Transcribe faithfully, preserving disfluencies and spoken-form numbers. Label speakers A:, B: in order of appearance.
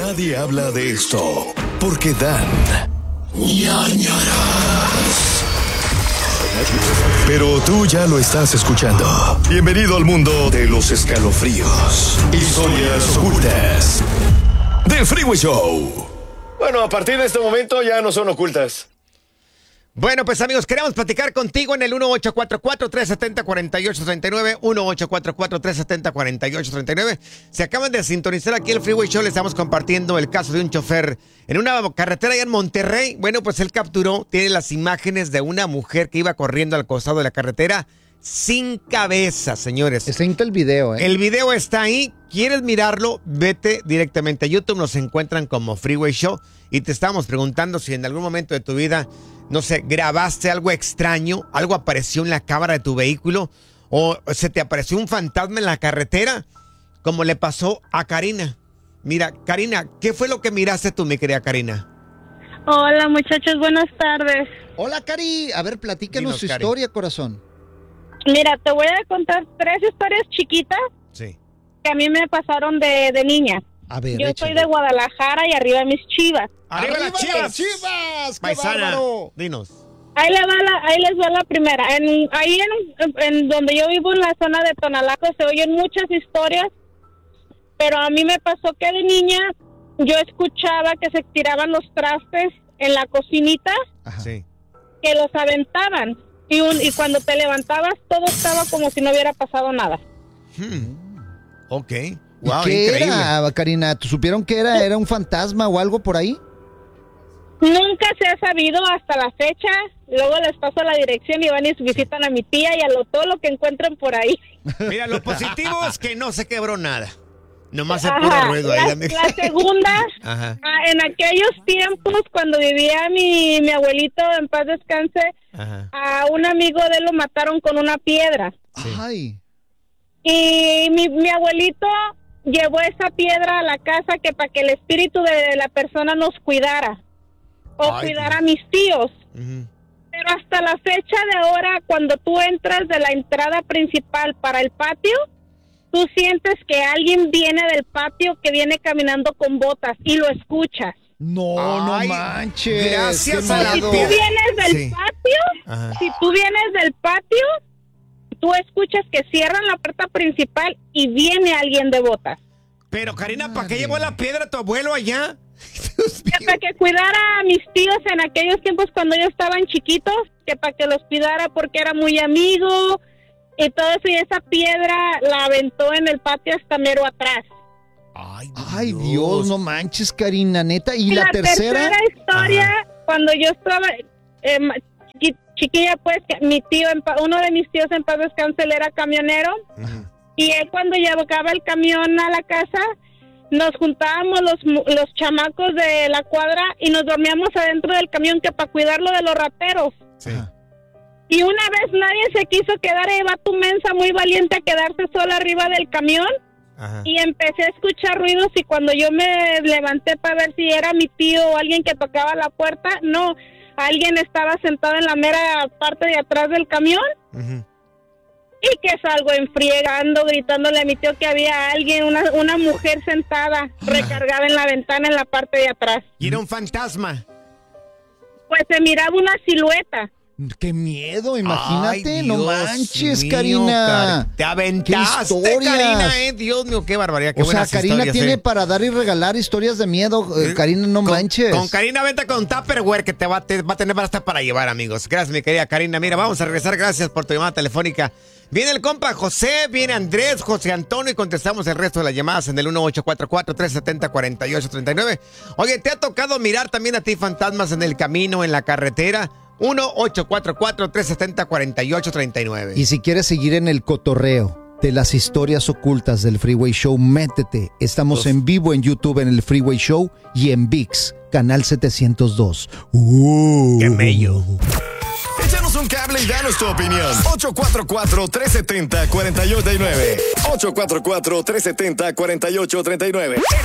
A: nadie habla de esto porque dan ñañaras. Pero tú ya lo estás escuchando. Bienvenido al mundo de los escalofríos, historias ocultas del Freeway Show.
B: Bueno, a partir de este momento ya no son ocultas.
C: Bueno, pues amigos, queremos platicar contigo en el uno ocho cuatro cuatro, tres siete cero, cuatro ocho tres nueve, uno ocho cuatro cuatro, tres siete cero, cuatro ocho tres nueve. Se acaban de sintonizar aquí el Freeway Show, le estamos compartiendo el caso de un chofer en una carretera allá en Monterrey. Bueno, pues él capturó, tiene las imágenes de una mujer que iba corriendo al costado de la carretera sin cabeza, señores.
D: Está en el video, ¿eh?
C: El video está ahí. ¿Quieres mirarlo? Vete directamente a YouTube. Nos encuentran como Freeway Show. Y te estamos preguntando si en algún momento de tu vida, no sé, grabaste algo extraño, algo apareció en la cámara de tu vehículo, o se te apareció un fantasma en la carretera, como le pasó a Karina. Mira, Karina, ¿qué fue lo que miraste tú, mi querida Karina?
E: Hola, muchachos, buenas tardes.
D: Hola, Cari. A ver, platícanos
C: Dinos,
D: su
C: Cari.
D: historia, corazón.
E: Mira, te voy a contar tres historias chiquitas
C: Sí.
E: que a mí me pasaron de, de niña.
D: A ver,
E: Yo
D: échale.
E: soy de Guadalajara y arriba mis Chivas.
C: ¡Arriba, las Chivas!
D: Chivas! ¡Qué
C: Paisana,
D: bárbaro!
C: dinos.
E: Ahí, le va la, ahí les va la primera. En, ahí en, en donde yo vivo, en la zona de Tonalaco, se oyen muchas historias, pero a mí me pasó que de niña yo escuchaba que se tiraban los trastes en la cocinita,
D: Ajá.
C: Sí.
E: que los aventaban. Y, un, y cuando te levantabas, todo estaba como si no hubiera pasado nada.
C: Hmm. Ok.
D: ¿Y
C: Wow,
D: qué
C: increíble.
D: era, Karina? ¿Tú supieron que era? ¿Era un fantasma o algo por ahí?
E: Nunca se ha sabido hasta la fecha. Luego les paso la dirección y van y visitan a mi tía y a lo, todo lo que encuentren por ahí.
C: Mira, lo positivo es que no se quebró nada. Nomás el
E: Ajá,
C: puro ruido ahí.
E: la,
C: la-
E: la segunda,
C: Ajá.
E: ah, en aquellos tiempos cuando vivía mi, mi abuelito, en paz descanse,
C: Ajá.
E: a un amigo de él lo mataron con una piedra.
C: Sí.
D: Ay.
E: Y mi, mi abuelito llevó esa piedra a la casa que para que el espíritu de la persona nos cuidara. O
C: Ay,
E: cuidara a mis tíos.
C: Ujú.
E: Pero hasta la fecha de ahora, cuando tú entras de la entrada principal para el patio, tú sientes que alguien viene del patio, que viene caminando con botas y lo escuchas.
D: No,
C: Ay,
D: no manches.
C: gracias
D: qué
C: a la
E: Si
D: miedo.
E: tú vienes del
C: Sí.
E: patio,
C: Ajá.
E: si tú vienes del patio, tú escuchas que cierran la puerta principal y viene alguien de botas.
C: Pero Karina, ¿para qué
D: Madre.
C: llevó la piedra tu abuelo allá? Dios
E: Que
C: mío.
E: para que cuidara a mis tíos en aquellos tiempos cuando ellos estaban chiquitos, que para que los cuidara porque era muy amigo y todo eso, y esa piedra la aventó en el patio hasta mero atrás.
C: Ay,
D: Ay, Dios, no manches, Karina, neta. ¿Y la,
E: la
D: tercera?
E: historia, cuando yo estaba eh, ma- chiqui- chiquilla, pues, que mi tío, en pa- uno de mis tíos en paz descanse, él era camionero,
C: Ujú.
E: y él cuando llevaba el camión a la casa, nos juntábamos los, mu- los chamacos de la cuadra y nos dormíamos adentro del camión que para cuidarlo de los rateros.
C: Sí.
D: Ajá.
E: Y una vez nadie se quiso quedar, ahí va tu mensa muy valiente a quedarse sola arriba del camión.
C: Ajá.
E: Y empecé a escuchar ruidos y cuando yo me levanté para ver si era mi tío o alguien que tocaba la puerta, no, alguien estaba sentado en la mera parte de atrás del camión
C: Ujú.
E: y que salgo enfriegando, gritándole a mi tío que había alguien, una, una mujer sentada, recargada en la ventana en la parte de atrás.
C: Y era un fantasma.
E: Pues se miraba una silueta.
D: Qué miedo, imagínate.
C: Ay,
D: no
C: Dios
D: manches,
C: mío,
D: Karina.
C: Cari- Te aventaste,
D: ¿Qué historias?
C: Karina, eh. Dios mío, qué barbaridad. Qué
D: O sea,
C: buenas
D: Karina
C: historias,
D: tiene
C: eh.
D: para dar y regalar historias de miedo. Eh, Karina, no
C: Con-
D: manches.
C: Con Karina venta con Tupperware que te va, te va a tener hasta para llevar, amigos. Gracias, mi querida Karina. Mira, vamos a regresar. Gracias por tu llamada telefónica. Viene el compa José, viene Andrés, José Antonio y contestamos el resto de las llamadas en el uno ocho cuatro cuatro, tres siete cero, cuatro ocho tres nueve. Oye, ¿te ha tocado mirar también a ti fantasmas en el camino, en la carretera? uno ocho cuatro cuatro, tres siete cero, cuatro ocho tres nueve.
D: Y si quieres seguir en el cotorreo de las historias ocultas del Freeway Show, métete. Estamos
C: Uf.
D: en vivo en YouTube en el Freeway Show y en V I X, canal setecientos dos. Uh.
C: ¡Qué mello!
A: Échanos un cable y danos tu opinión. ocho cuatro cuatro, tres siete cero, cuatro ocho tres nueve. ocho cuatro cuatro, tres siete cero, cuatro ocho tres nueve.